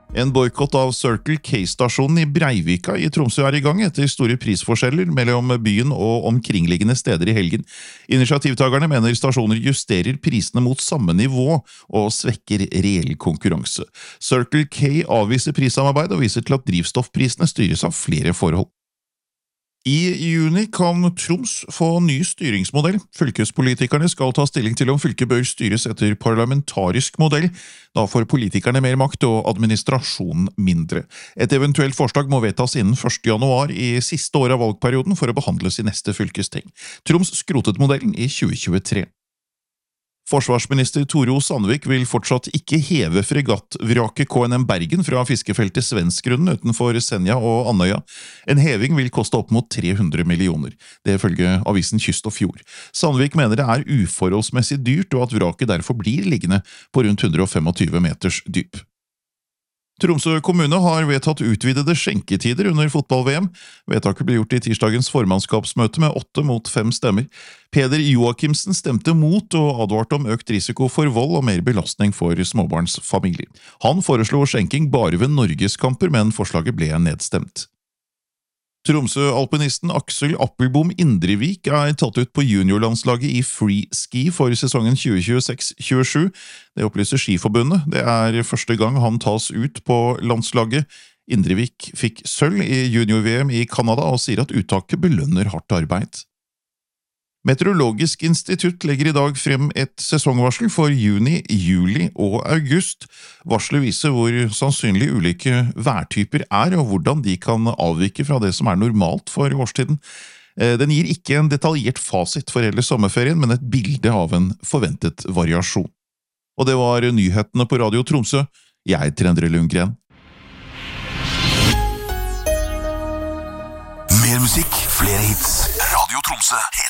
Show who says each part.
Speaker 1: En boykott av Circle K-stasjonen i Breivika i Tromsø er i gang etter store prisforskjeller mellom byen og omkringliggende steder i helgen. Initiativtagerne mener stasjoner justerer prisene mot samme nivå og svekker reell konkurranse. Circle K avviser prissamarbeid og viser til at drivstoffprisene styres av flere forhold. I juni kan Troms få ny styringsmodell. Fylkespolitikerne skal ta stilling til om fylket bør styres etter parlamentarisk modell. Da får politikerne mer makt og administrasjonen mindre. Et eventuelt forslag må vedtas innen 1. januar i siste år av valgperioden for å behandles i neste fylkesting. Troms skrotet modellen i 2023. Forsvarsminister Tore O. Sandvik vil fortsatt ikke heve fregattvraket KNM Bergen fra fiskefeltet Svenskgrunnen utenfor Senja og Andøya. En heving vil koste opp mot 300 millioner. Det følger avisen Kyst og Fjord. Sandvik mener det er uforholdsmessig dyrt og at vraket derfor blir liggende på rundt 125 meters dyp. Tromsø kommune har vedtatt utvidede skjenketider under fotball-VM. Vedtaket ble gjort i tirsdagens formannskapsmøte med 8 mot 5 stemmer. Peder Joakimsen stemte mot og advarte om økt risiko for vold og mer belastning for småbarnsfamilier. Han foreslo skjenking bare ved Norgeskamper, men forslaget ble nedstemt. Tromsø-alpinisten Aksel Appelbom Indrevik er tatt ut på juniorlandslaget i freeski for sesongen 2026-27. Det opplyser Skiforbundet. Det er første gang han tas ut på landslaget. Indrevik fikk sølv i junior-VM i Kanada og sier at uttaket belønner hardt arbeid. Meteorologisk institutt legger i dag frem et sesongvarsel for juni, juli og august. Varselet viser hvor sannsynlig ulike værtyper er og hvordan de kan avvike fra det som er normalt for årstiden. Den gir ikke en detaljert fasit for hele sommerferien, men et bilde av en forventet variasjon. Og det var nyhetene på Radio Tromsø. Jeg heter Endre Lundgren.
Speaker 2: Mer musikk, flere hits. Radio Tromsø.